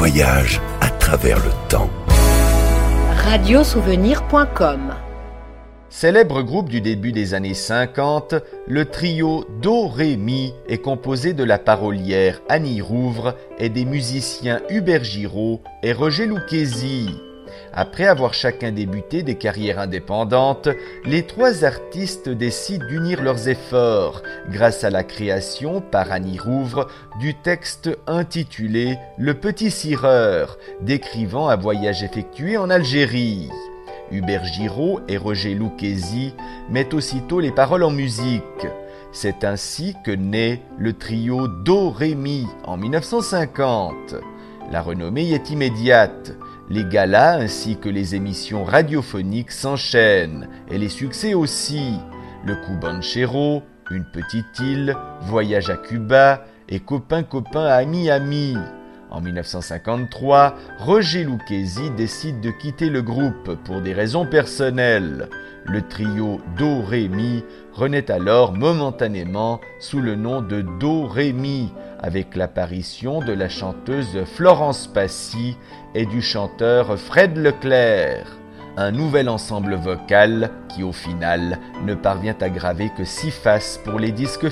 voyage à travers le temps. Radiosouvenir.com. Célèbre groupe du début des années 50, le trio Do Ré Mi est composé de la parolière Annie Rouvre et des musiciens Hubert Giraud et Roger Lucchesi. Après avoir chacun débuté des carrières indépendantes, les trois artistes décident d'unir leurs efforts grâce à la création par Annie Rouvre du texte intitulé « Le Petit Cireur », décrivant un voyage effectué en Algérie. Hubert Giraud et Roger Lucchesi mettent aussitôt les paroles en musique. C'est ainsi que naît le trio Do Ré Mi en 1950. La renommée y est immédiate. Les galas ainsi que les émissions radiophoniques s'enchaînent, et les succès aussi. Le Cubanchero, Une petite île, Voyage à Cuba et Copain copain ami ami. En 1953, Roger Lucchesi décide de quitter le groupe pour des raisons personnelles. Le trio Do Ré Mi renaît alors momentanément sous le nom de Do Ré Mi, avec l'apparition de la chanteuse Florence Passy et du chanteur Fred Leclerc. Un nouvel ensemble vocal qui, au final, ne parvient à graver que 6 faces pour les disques